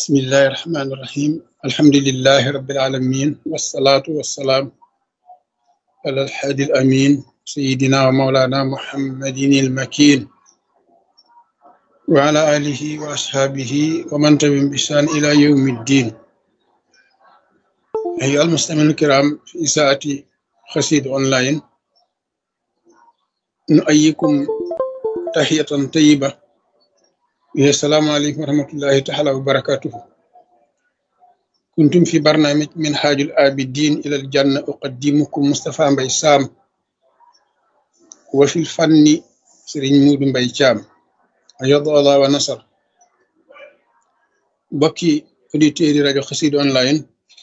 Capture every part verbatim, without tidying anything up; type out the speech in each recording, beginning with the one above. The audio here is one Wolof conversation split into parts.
بسم الله الرحمن الرحيم الحمد لله رب العالمين والصلاة والسلام على الحادي الأمين سيدنا ومولانا محمد المكين وعلى آله وأصحابه ومن تبعهم بإحسان إلى يوم الدين. أيها المستمعون الكرام في إذاعة قصيدة أونلاين، نؤيكم تحية طيبة. السلام عليكم ورحمة الله تعالى وبركاته. كنتم في برنامج منهاج العابدين إلى الجنة، أقدمكم مصطفى مباي سام، وفي الفن سيرين مود مباي شام، أيض الله ونصر. بكي auditeurs yi rajo Xassida online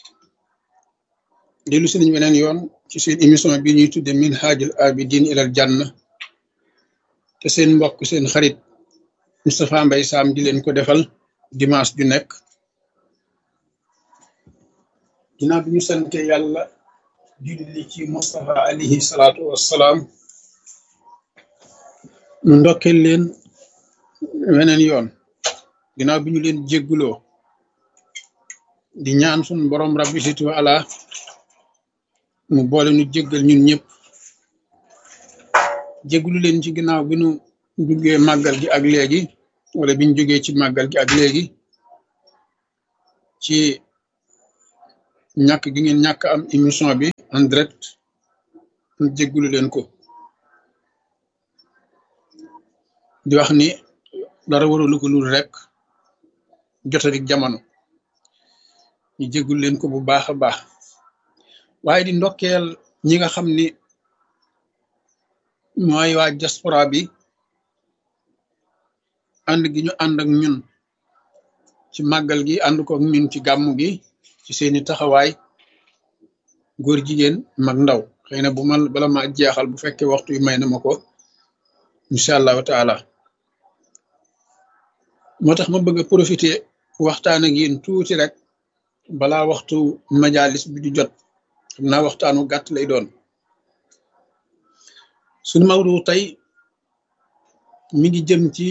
dellu si nañu beneen yoon ci seen émission bi ñuy tudde minhajul abidin ilal janna, te seen mbokk seen xarit Moustapha Mbaye Sam di leen ko defal dimanche ju nekk. ginnaaw bi ñu sante yàlla julli ci Moustapha alayhi salaatu wassalaam, mu ndokkeel leen weneen yoon ginnaaw bi ñu leen jégguloo di ñaan sun borom rabbi situ ala mu boole ñu jéggal ñun ñëpp, jéggulu leen ci ginnaaw bi ñu duggee màggal gi ak léegi, wala biñ jógee ci màggal gi ak léegi, ci ñàkk gi ngeen ñàkk am émission bi en direct. ñu jéggulu leen ko di wax ni dara waralu ko lul rek jotadik jamono. ñu jéggul leen ko bu baax a baax, waaye di ndokkeel ñi nga xam ni mooy waa diaspora bi, ànd gi ñu ànd ak ñun ci màggal gi, ànd ko ak ñun ci gàmmu gi, ci seeni taxawaay, góor jigéen mag ndaw. xëy na bu ma bala ma jeexal, bu fekkee waxtu yu may na ma ko, incha allahu taala. moo tax ma bëgg a profiter waxtaan ak yéen tuuti rek balaa waxtu majalis bi di jot. xam naa waxtaanu gàtt lay doon. sunu mawdu tey mi ngi jëm ci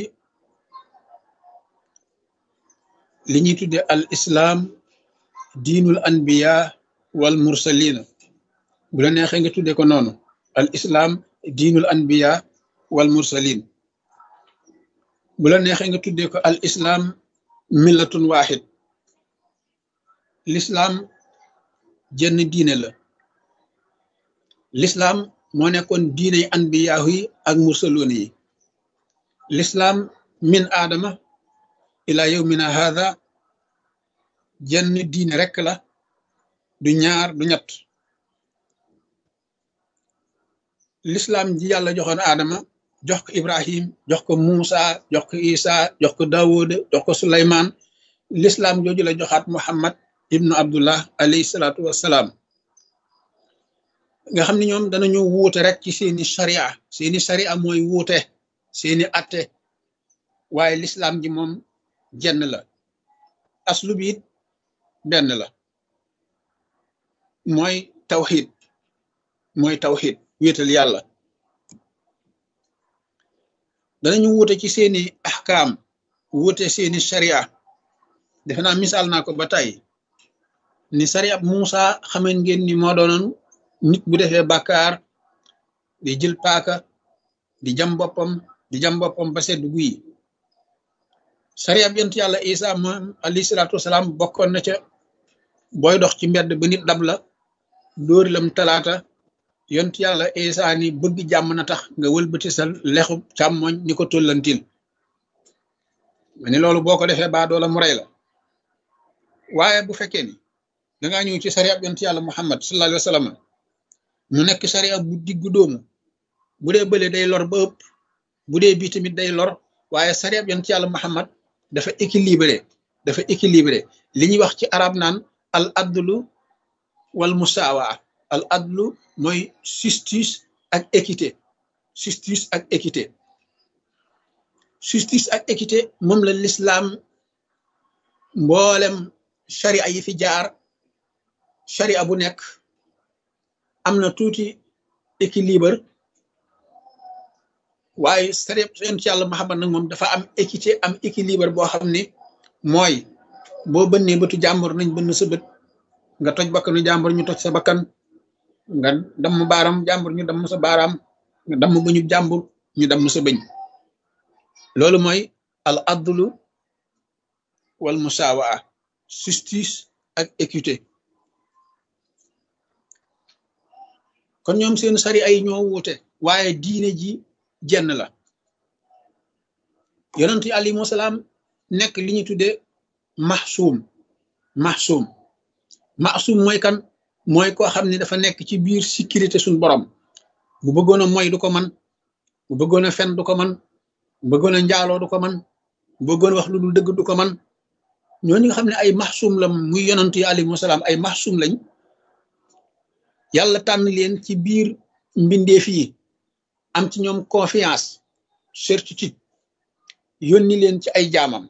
li ñuy tudde al islam diinul anbiya wal mursalina. bu la neexee nga tudde ko noonu, al islam diinul anbiya wal mursalin. bu la neexee nga tudde ko al islam millatun wahid. l'islam jenn diine la. l'islam moo nekkoon diiney anbiyaahu yi ak mursaloon yi. l'islam min aadama ila yawmina hadha jenn diine rekk la, du ñaar du ñett. l'islam ji yàlla joxoon aadama, jox ko ibrahim, jox ko muusa, jox ko isa, jox ko daawuda, jox ko suleymaan, l'islam jooju la joxaat muhammad ibnu abdullah alayhi salaatu wassalaam. nga xam ne ñoom danañu wuute rek ci seeni sharia. seeni sharia mooy wuute seeni atte, waaye l'islam ji moom jenn la. aslu bi it benn la, mooy tawxid. mooy tawxid, wéetal yàlla. danañu wuute ci seeni ahkaam, wuute seeni sharia. defe naa misaal naa ko ba tey ni sharia Muusa xameen ngeen ni moo doonoon nit bu defee bàkkaar di jël paaka di jam boppam di jam boppam ba sedd guy. sharia yonent yàlla Isa moom alayhi salaatu wasalaam bokkoon na ca booy dox ci mbedd ba nit dab la dóori lam talaata, yonent yàlla Isa ni bëgg jàmm na tax nga wëlbati sa lexu càmmoñ ni ko tollantil. ma ni loolu boo ko defee baa doola mu rey la. waaye bu fekkee ni dangaa ñëw ci sharia yonent yàlla Muhammad sallallahu alayhi wa sallam, mu nekk sharia bu diggu doomu, bu dee bële day lor ba ëpp, bu dee bii tamit day lor, waaye sharia yonent yàlla Muhammad dafa équilibré. dafa équilibré li ñuy wax ci arab naan al adlu wal musawa. al adlu mooy justice ak équité. justice ak équité. justice ak équité moom la l'islam mboolem sharia yi fi jaar, sharia bu nekk am na tuuti équilibre, waaye sharia yonent yàlla Muhammad nag moom dafa am équité, am équilibre boo xam ni mooy boo bënnee bëtu jàmbur nañ bënn sa bët, nga toj bakkanu jàmbur ñu toj sa bakkan, nga damm baaram jàmbur ñu damm sa baaraam, nga damm bëñu jàmbur ñu damm sa bëñ. loolu mooy al adlu wal musawaa, justice ak équité. kon ñoom seen sari ay ñoo wuute, waaye diine ji jenn la. yonent yi alayhimu salaam nekk li ñu tuddee maxsuum. maxsuum maxsuum mooy kan? mooy koo xam ne dafa nekk ci biir sécurité suñ borom. bu bëggoon a moy du ko man, bu bëggoon a fen du ko man, bu bëggoon a njaaloo du ko man, bu bëggoon wax lu dul dëgg du ko man. ñooñu nga xam ne ay maxsuum la, muy yonent yi alayhimu salaam ay maxsuum lañ, yàlla tànn leen ci biir mbindeef yi, am ci ñoom confiance, certitude, yónni leen ci ay jaamam.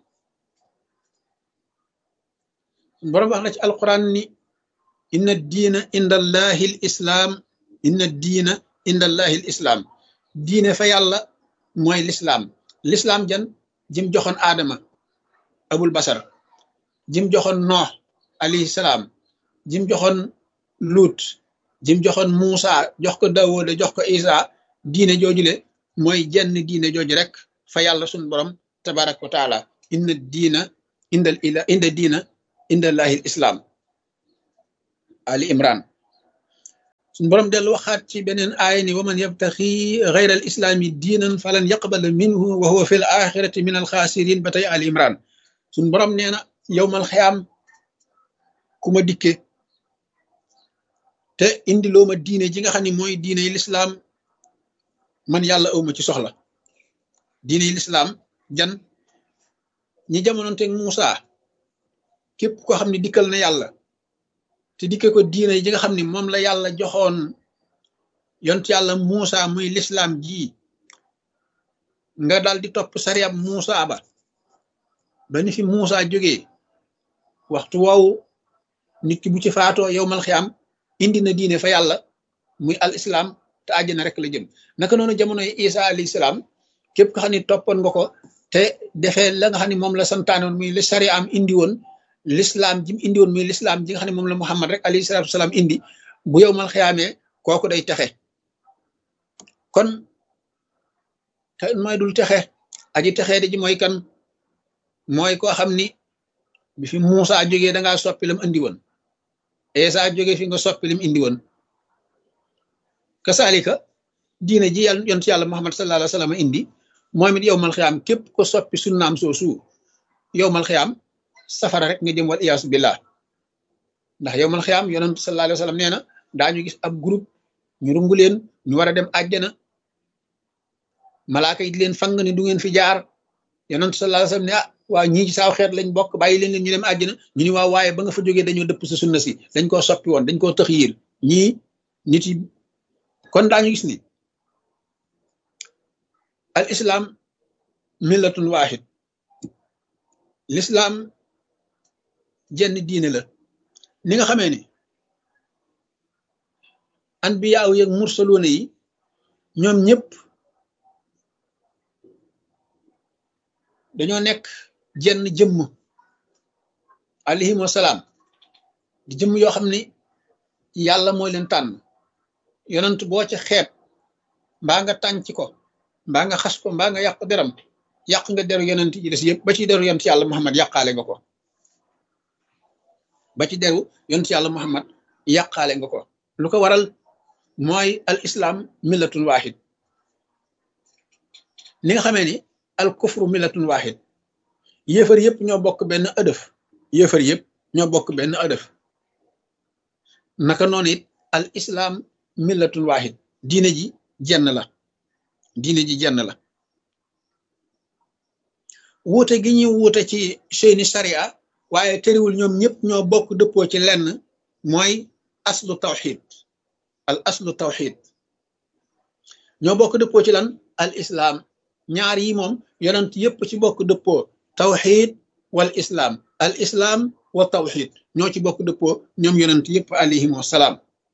borom wax na ci alquran ni inna diina inda allahi l islaam, inna diina inda allahi l islaam. diine fa yàlla mooy lislaam. lislaam jan jim joxoon aadama abul basar, jim joxoon noox alayhi salaam, jim joxoon luut, jim joxoon Muusa, jox ko Daawuda, jox ko Isa. diine joojule mooy jenn diine jooju rek fa yàlla sun borom tabaraka wa taala. inna diina inda ila inda diina inda allahi l islaam. ali imran. sun borom dellu waxaat ci beneen aaya ni wa man yabtaxi gayra al islaami diinan falan yaqbala minhu wa huwa fi l axirati min al xaasirin. ba tey ali imran. sun borom nee na yowmal xiyaam ku ma dikke te indi loo ma diine ji nga xam ne mooy diine yi lislaam, man yàlla awma ci soxla. diine yi lislaam jan ñi jamonoonteeg Muusa, képp koo xam ne dikkal na yàlla te dikke ko diine ji nga xam ne moom la yàlla joxoon yont yàlla Muusa muy lislaam ji, nga daal di topp sariyab Muusa ba ba ni fi Muusa jógee, waxtu woowu nit ki bu ci faatoo yowmal xiyaam indi na diine fa yàlla muy al islam, te àjjana rek la jëm. naka noonu jamonoy Isa alayhi salaam, képp ko xam ne toppoon nga ko te defee la nga xam ne moom la santaanoon muy li sari am indi woon, l'islam ji mu indi woon muy l'islam ji nga xam ne moom la Muhammad rek alayhi salaatu salaam indi, bu yowmal xiyaamee kooku day texe. kon te mooy dul texe, aji texee di ji mooy kan? mooy koo xam ni bi fi Muusa jógee da ngaa soppi lam indi woon, Isa jógee fi nga soppi lim indi woon. kasaalika diine ji yàlla yont yàlla Muhammad sallallahu alayhi wa sallam indi, moom it yowmal xiyaam képp ko soppi sunnaam soosu, yowmal xiyaam safara rek nga jëm, wal iyaasu billah. ndax yowmal xiyaam yonent sallallahu alayhi wa sallam nee na daañu gis ab groupe ñu rungu leen, ñu war a dem àjjana, malaaka yi di leen fang ni du ngeen fi jaar. yonent sallallahu alayhi wa sallam ne ah waa ñii ci saaw xeet lañ bokk, bàyyi leen leen ñu dem àjjana. ñu ni waaw, waaye ba nga fa jógee dañoo dëpp sa sunna si, dañ koo soppi woon, dañ koo tëx yiir ñii nit yi. kon daañu gis ni al islam millatun waahid, l'islam jenn diine la. ni nga xamee ni anbiyaaw yeeg mursaloona yi ñoom ñëpp dañoo nekk jenn jëmm alayhim wasalaam, di jëmm yoo xam ni yàlla mooy leen tànn. yonent boo ci xeeb mbaa nga tànc ko mbaa nga xas ko mbaa nga yàq deram, yàq nga deru yonent yi des yëpp, ba ci deru yonent yàlla Muhammad yàqaale nga ko. ba ci deru yonent yàlla Muhammad yàqaale nga ko. lu ko waral mooy al islam millatun waahid. ni nga xamee ni al kufru millatun waahid, yéefar yëpp ñoo bokk benn ëdëf, yéefar yëpp ñoo bokk benn ëdëf. naka noonu it al islam millatun waahid, diine ji jenn la, diine ji jenn la. wuute gi ñuy wuute ci seeni sharia, waaye tëriwul ñoom ñëpp ñoo bokk dëppoo ci lenn, mooy aslu tawxid. al aslu tawxid ñoo bokk dëppoo ci lan? al islam. ñaar yi moom yonent yëpp ci bokk dëppoo, tawxid wal islam, al islam wa tawxid ñoo ci bokk dëppoo ñoom yonent yëpp alayhim wasalaam.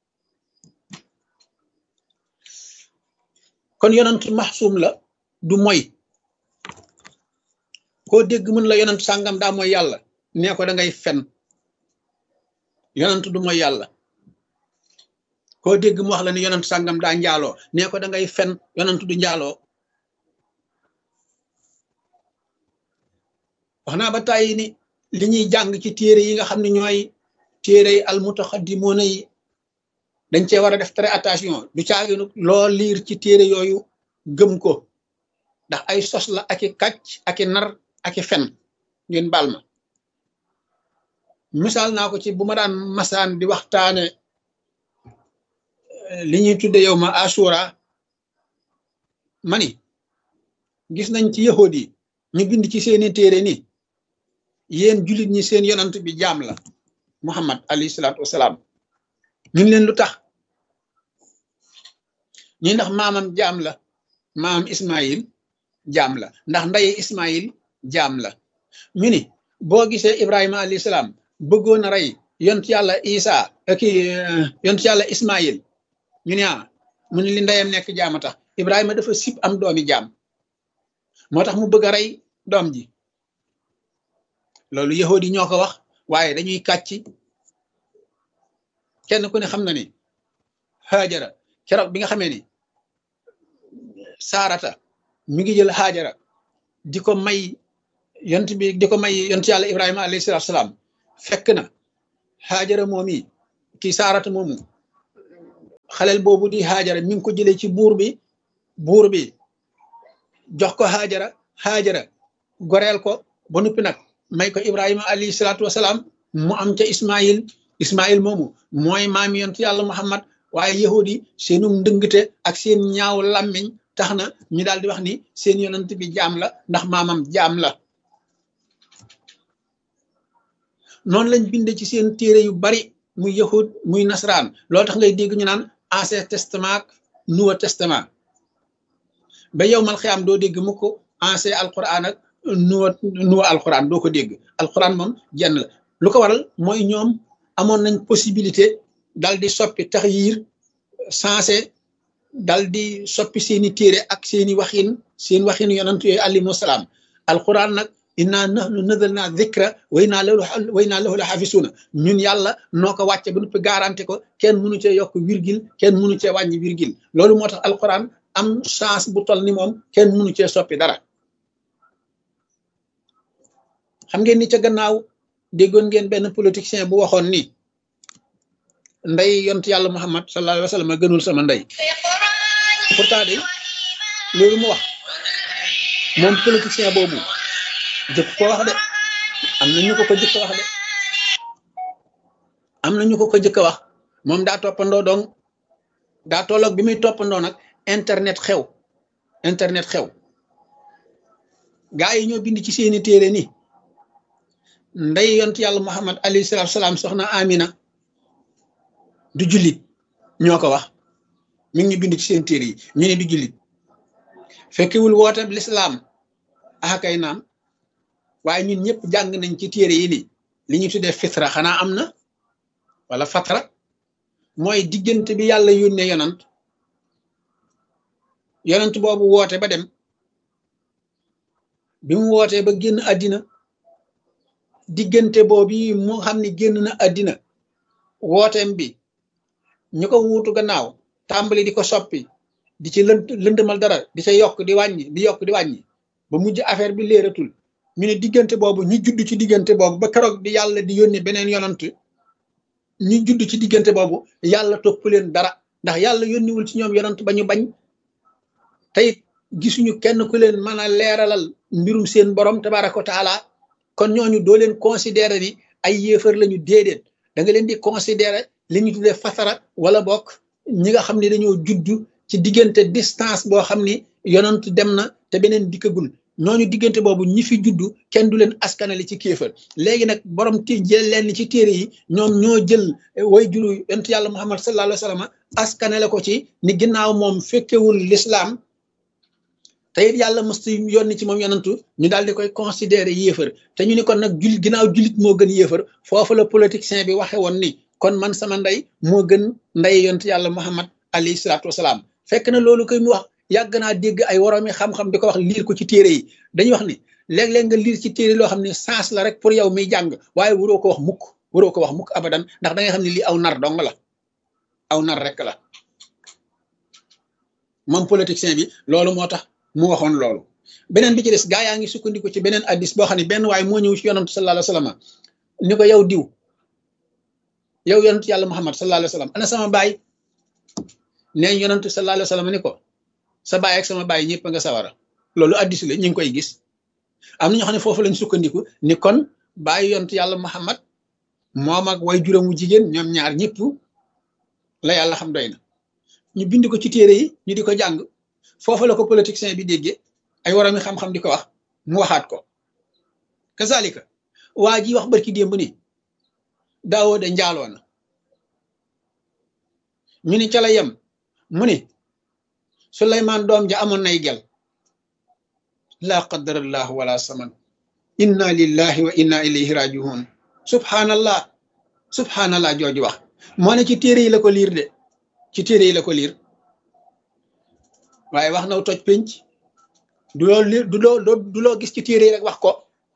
kon yonent maxsuum la, du moy. koo dégg mën la yonent sàngam daa mooy yàlla, nee ko da ngay fen yonent du mooy yàlla koo dégg mu wax la ni yonent sàngam daa njaaloo nee ko da ngay fen yonent du njaaloo wax naa ba tàyyi ni li ñuy jàng ci téere yi nga xam ne ñooy téere yi almutaxaddimoona yi dañ cee war a def très attention du caaginu loo liir ci téere yooyu gëm ko ndax ay sos la aki kàcc aki nar aki fen ngeen baal ma misaal naa ko ci bu ma daan masaan di waxtaane li ñuy tudde yow ma asura mani gis nañ ci yahood yi ñu bind ci seeni téere ni yéen jullit ñi seen yonant bi jaam la muhammad alayhi salaatu wasalaam ñun leen lu tax ñi ndax maamam jaam la maamam ismail jaam la ndax ndaye ismail jaam la ñu ni boo gisee ibrahima alayhi salaam bëggoon a rey yont yàlla isa ki yont yàlla ismail ñu ne ah mu ne li ndeyam nekk jaama tax ibrahima dafa sib am doomi jaam moo tax mu bëgg a rey doom ji loolu yahudi ñoo ko wax waaye dañuy kàcc kenn ku ne xam na ni Haajara keroog bi nga xamee ni Saarata mi ngi jël Haajara di ko may yont bi di ko may yont yàlla Ibrahima alayhi salaatu salaam fekk na Haajara moom yi kii Saarata moomu xaleel boobu di Haajara mi ngi ko jëlee ci buur bi buur bi jox ko Haajara Haajara goreel ko ba noppi nag may ko Ibrahima alayhi salaatu wasalaam mu am ca Ismaïl Ismaïl moomu mooy maami yonent yàlla Muhammad waaye yahudi seenu ndëngte ak seen ñaaw làmmiñ tax na ñu daal di wax ni seen yonent bi jaam la ndax maamam jaam la noonu lañ binde ci seen téere yu bari muy yahud muy nasaraan loolu tax ngay dégg ñu naan ancien testament ak nouveau testament ba yow mal xiyaam doo dégg mu ko ancien alquran ak nouveau nouveau alquran doo ko dégg alquran moom jenn la lu ko waral mooy ñoom amoon nañ possibilité dal di soppi taxyiir sensé dal di soppi seeni téere ak seeni waxin seen waxin yonent yooyu alayhimu salaam alquran nag inna nahnu nazalna dhikra wa inna lahu wa inna lahu la xaafisuuna ñun yàlla noo ko wàcce ba noppi garanti ko kenn mënu cee yokk virgule kenn mënu cee wàññi virgule loolu moo tax alquran am chance bu toll ni moom kenn mënu cee soppi dara xam ngeen ni ca gannaaw déggoon ngeen benn politicien bu waxoon ni ndey yont yàlla Muhammad sallallahu alayhi wa sallam gënul sama ndey pourtant de loolu mu wax moom politicien boobu jëkk ko wax de am na ñu ko ko jëkk wax de am na ñu ko ko jëkk wax moom daa toppandoo donc daa tolloog bi muy toppandoo nag internet xew internet xew gaa yi ñoo bind ci seeni téere ni ndey yont yàlla Muhammad alayhi salaatu salaam soxna Amina du jullit ñoo ko wax mi ngi ñu bind ci seen téere yi ñu ne du jullit fekkewul woote lislaam akay naam waaye ñun ñëpp jàng nañ ci téere yi ni li ñu tuddee fitra xanaa am na wala fatra mooy diggante bi yàlla yónnee yonant yonant boobu woote ba dem bi mu wootee ba génn àddina diggante boobu mu xam ni génn na àddina wooteem bi ñu ko wuutu gannaaw tàmbali di ko soppi di ci lënd lëndëmal dara di ca yokk di wàññi di yokk di wàññi ba mujj affaire bi léeratul ñu ne diggante boobu ñi judd ci diggante boobu ba keroog bi yàlla di yónni beneen yonant ñi judd ci diggante boobu yàlla topp leen dara ndax yàlla yónniwul ci ñoom yonant ba ñu bañ tey gisuñu kenn ku leen mën a leeralal mbirum seen borom tabaraka wa taala kon ñooñu doo leen considérer ni ay yéefar lañu déedéet da nga leen di considérer li ñu tuddee fatara wala bokk ñi nga xam ne dañoo juddu ci diggante distance boo xam ni yonant dem na te beneen dikkagul ñooñu diggante boobu ñi fi juddu kenn du leen askanale ci kéefër léegi nag borom ti jël leen ci téere yi ñoom ñoo jël way juru yonent yàlla Muhammad sallallahu alayhi wa sallam askanale ko ci ni ginnaaw moom fekkewul l'islam te it yàlla mësta yónni ci moom yonantu ñu daal di koy considérer yéefër te ñu ni kon nag jul ginnaaw julit moo gën yéefër foofu la politicien bi waxe woon ni kon man sama ndey moo gën ndey yonent yàlla Muhammad alayhi salaatu wasalaam fekk na loolu koy mu wax yàgg naa dégg ay woroomi xam-xam di ko wax liir ko ci téere yi dañuy wax ni léeg-léeg nga liir ci téere loo xam ne sens la rek pour yow miy jàng waaye waroo ko wax mukk waroo ko wax mukk abadan ndax da ngay xam ne lii aw nar dong la aw nar rek la moom politicien bi loolu moo tax mu waxoon loolu beneen bi ci des gaa yaa ngi sukkandiku ci beneen addis boo xam ne benn waaye moo ñëw ci yonantu sallallahu alayhi wasallam ni ko yow diw yow yonantu yàlla Muhammad sallallahu alayhi wasallam ana sama baay nee yonantu sallallahu alayhi wasallam ni ko sa baay ak sama baay ñëpp nga sawara loolu addis la ñu ngi koy gis am na ñoo xam ne foofu lañ sukkandiku ni kon bàyyi yonantu yàlla Muhammad moom ak way juróomu jigéen ñoom ñaar ñëpp la yàlla xam doy na ñu bind ko ci téere yi ñu di ko jàng foofu la ko politicien bi déggee ay warami xam-xam di ko wax mu waxaat ko kazalika waa ji wax barki démb ni daawoo de njaaloo na ñu ni ca la yem mu ni Suleymaan doom ja amoon nay gel laa qadarallahu wala saman inna lillahi wa inna ilayhi rajiun subhanallah subhanallah jooju wax moo ne ci téere yi la ko liir de ci téere yi la ko liir waaye wax na toj pénc du loo liir du loo du loo gis ci téere yi rek wax ko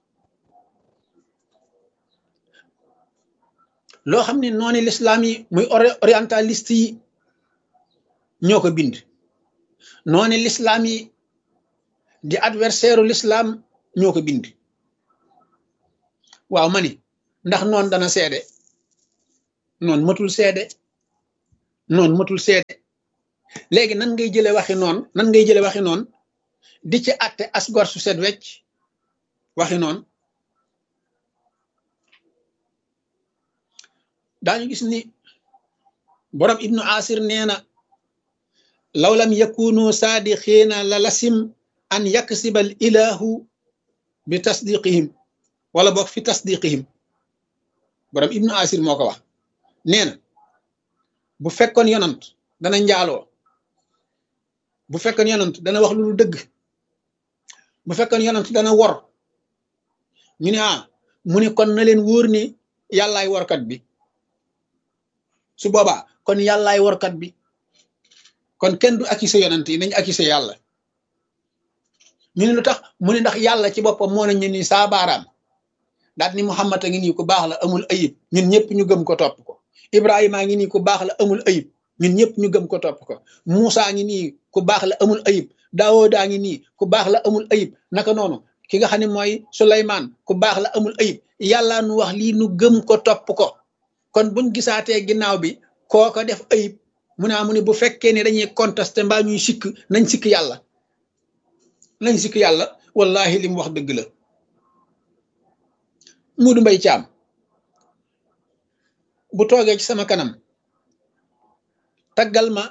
loo xam ne noonu l'islam yi muy orientaliste yi ñoo ko bind noonu l'islam yi di adversaire l'islam ñoo ko bind waaw ma ni ndax noonu dana seede noonu matul seede noonu matul seede léegi nan ngay jële waxi noonu nan ngay jële waxi noonu di ci àtte asgor su set wecc waxi noonu daañu gis ni borom ibnu asir nee na law lam yakunu saadiqiina la lasim an yaksibal ilahu bi tasdiqihim wala boog fi tasdiqihim borom ibnu asir moo ko wax nee na bu fekkoon yonant dana njaaloo bu fekkoon yonant dana wax lu dul dëgg bu fekkoon yonant dana wor ñu ne ah mu ne kon na leen wóor ni yàllaay workat bi su boobaa kon yàllaay workat bi kon kenn du accusé yonant yi nañ accusé yàlla ñu ne lu tax mu ne ndax yàlla ci boppam moo nañ ni saa baaraam daat ni Muhammad a ngi nii ku baax la amul ayib ñun ñëpp ñu gëm ko topp ko Ibrahima ngi nii ku baax la amul ayib ñun ñëpp ñu gëm ko topp ko Muusa ngi nii ku baax la amul ayib Daawuda ngi nii ku baax la amul ayib naka noonu ki nga xam ne mooy Suleymaan ku baax la amul ayib yàlla nu wax lii nu gëm ko topp ko kon buñ gisaatee ginnaaw bi kooko def ayib mu ne mu ne bu fekkee ne dañuy contesté mbaa ñuy sikk nañ sikk yàlla nañ sikk yàlla wallahi li mu wax dëgg la Muudu Mbay Caam bu toogee ci sama kanam taggal ma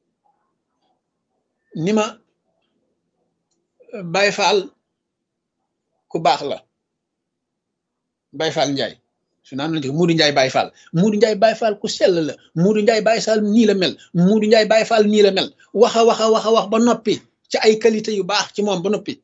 ni ma Baay Faal ku baax la Baay Faal Njaay su naan la Muudu Njaay Baay Faal Muudu Njaay Baay Faal ku sell la Muudu Njaay Baay Faal nii la mel Muudu Njaay Baay Faal nii la mel waxa waxa waxa wax ba noppi ci ay qualité yu baax ci moom ba noppi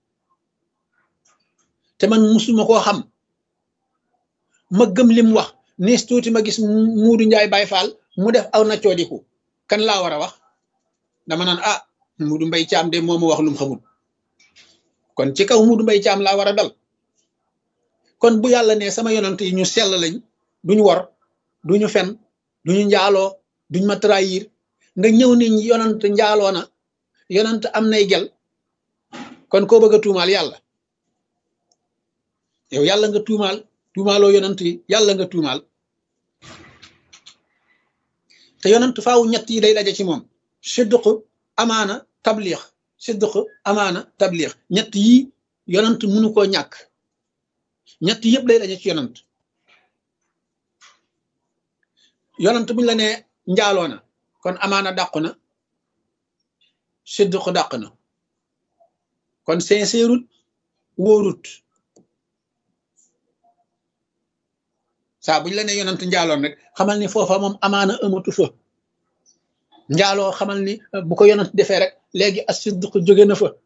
te man musuma koo xam ma gëm lim wax nees tuuti ma gis Muudu Njaay Baay Faal mu def aw na coodiku kan laa war a wax dama naan ah Muudu Mbay Caam de moo ma wax lu mu xamul kon ci kaw Muudu Mbay Caam laa war a dal kon bu yàlla ne sama yonant yi ñu sell lañ duñ wor duñu fen duñu njaaloo duñ ma trahir nga ñëw ni yonant njaaloo na yonant am nay gel kon koo bëgg a tuumaal yàlla yow yàlla nga tuumaal tuumaaloo yonant yi yàlla nga tuumaal te yonant faaw ñett yi day daje ci moom sidq amaana tabliix sidq amaana tabliix ñett yi yonant mënu koo ñàkk ñett yëpp day daje ci yonant yonant buñ la nee njaaloo na kon amaana dàqu na sidq dàq na kon sincèrut wóorut saa buñ la nee yonant njaaloon rek xamal ni foofa moom amaana amatu fa njaaloo xamal ni bu ko yonant defee rek léegi as sidq jóge na fa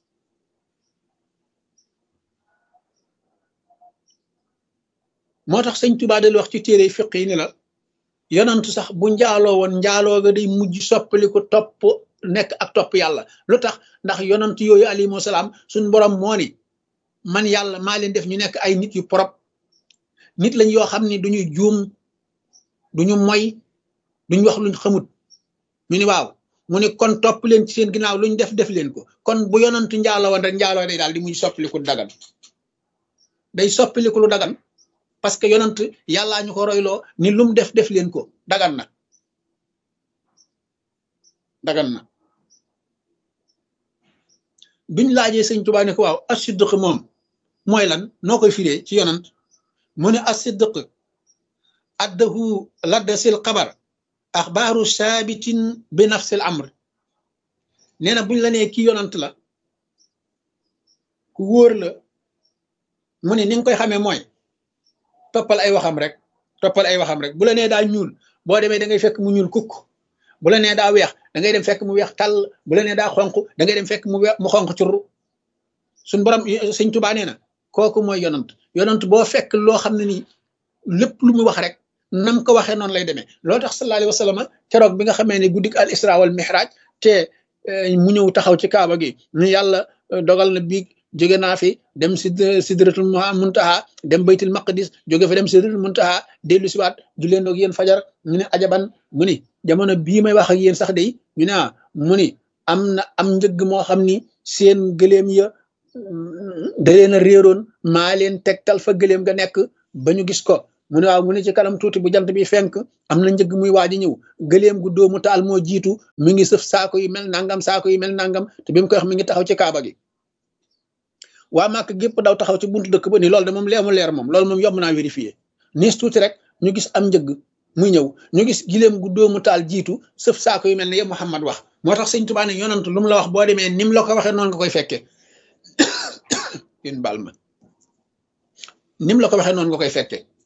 moo tax sëñ Tuubaa del wax ci téere fiq yi ni la yonantu sax bu njaaloo woon njaaloo ga day mujj soppali ko topp nekk ak topp yàlla lu tax ndax yonant yooyu alayhimu salaam suñ borom moo ni man yàlla maa leen def ñu nekk ay nit yu propre nit lañ yoo xam ni duñu juum duñu moy duñ wax luñ xamut ñu ni waaw mu ne kon topp leen ci seen ginnaaw luñ def def leen ko kon bu yonantu njaalo woon rek njaaloo day daal di muy soppiliku dagan day soppiliku lu dagan parce que yonant yàllaa ñu ko royloo ni lum def def leen ko dagan na dagan na biñ laajee sëñ Tuubaa ne ko waaw as-sidq moom mooy lan noo koy firee ci yonant mu ne as-sidq addahu laddasil xabar axbaaru saabitin bi nafsil amr nee na buñ la nee kii yonant la ku wóor la mu ne ni nga koy xamee mooy toppal ay waxam rek toppal ay waxam rek bu la nee daa ñuul boo demee da ngay fekk mu ñuul kukk bu la nee daa weex da ngay dem fekk mu weex tàll bu la nee daa xonq da ngay dem fekk mu weex mu xonq curru suñ borom sëñ Tuubaa nee na kooku mooy yonant yonant boo fekk loo xam ne nii lépp lu mu wax rek nam ko waxee noonu lay demee loo tax sallallahu alayhi wa sallam keroog bi nga xamee ne guddik al isra wal mihraj te mu ñëw taxaw ci kaaba gi ni yàlla dogal na biig jóge naa fi dem si sidratul muntaha dem baytul maqdis jóge fa dem sidratul muntaha dellu siwaat du leen doog yéen fajar ñu ne ajaban mu ni jamono bii may wax ak yéen sax day ñu ne ah mu ni am na am njëgg moo xam ni seen gëléem ya da leen a réeroon maa leen tegtal fa gëléem ga nekk ba ñu gis ko mu ne waaw mu ne ci kanam tuuti bu jant bi fenk am na njëgg muy waaj a ñëw gëléem gu doomu taal moo jiitu mi ngi sëf saako yi mel nangam saako yi mel nangam te bi mu koy wax mi ngi taxaw ci kaaba gi waa Màkk gépp daw taxaw ci buntu dëkk ba ni loolu de moom leemu leer moom loolu moom yomb naa vérifier niis tuuti rek ñu gis am njëgg muy ñëw ñu gis giléem gu doomu taal jiitu sëf saako yu mel ne yëpp Muhammad wax moo tax sëñ Tuubaa ne yonant lu mu la wax boo demee ni mu la ko waxee noonu nga koy fekkee yéen baal ma ni mu la ko waxee noonu nga koy fekkee